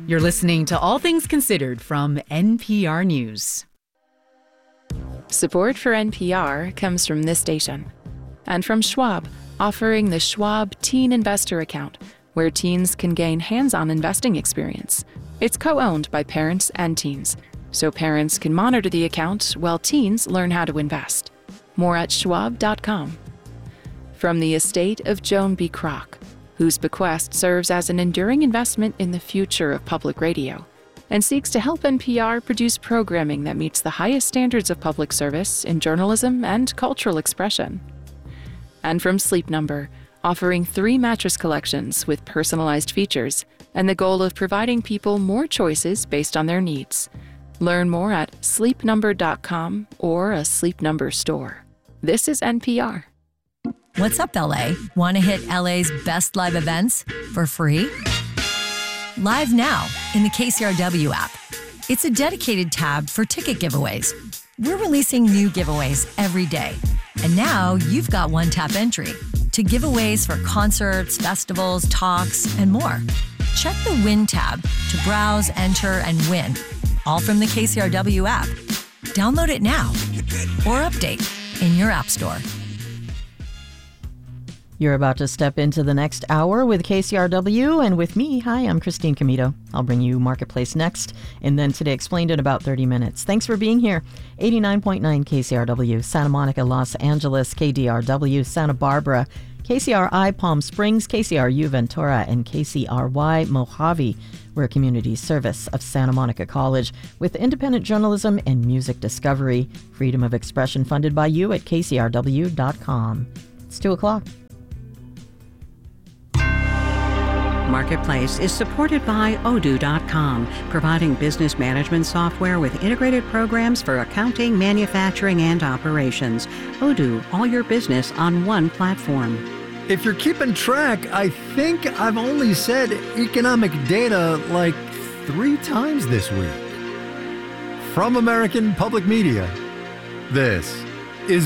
You're listening to All Things Considered from NPR News. Support for NPR comes from this station and from Schwab, offering the Schwab Teen Investor Account, where teens can gain hands-on investing experience. It's co-owned by parents and teens, so parents can monitor the account while teens learn how to invest. More at schwab.com. From the estate of Joan B. Kroc, whose bequest serves as an enduring investment in the future of public radio and seeks to help NPR produce programming that meets the highest standards of public service in journalism and cultural expression. And from Sleep Number, offering 3 mattress collections with personalized features and the goal of providing people more choices based on their needs. Learn more at sleepnumber.com or a Sleep Number store. This is NPR. What's up, LA? Want to hit LA's best live events for free? Live now in the KCRW app. It's a dedicated tab for ticket giveaways. We're releasing new giveaways every day. And now you've got one-tap entry to giveaways for concerts, festivals, talks, and more. Check the Win tab to browse, enter, and win, all from the KCRW app. Download it now or update in your app store. You're about to step into the next hour with KCRW and with me. Hi, I'm Christine Comito. I'll bring you Marketplace next, and then Today Explained in about 30 minutes. Thanks for being here. 89.9 KCRW, Santa Monica, Los Angeles, KDRW, Santa Barbara, KCRI, Palm Springs, KCRU, Ventura, and KCRY, Mojave. We're a community service of Santa Monica College with independent journalism and music discovery. Freedom of expression funded by you at kcrw.com. It's 2 o'clock. Marketplace is supported by Odoo.com, providing business management software with integrated programs for accounting, manufacturing, and operations. Odoo, all your business on one platform. If you're keeping track, I think I've only said economic data like 3 times this week. From American Public Media, this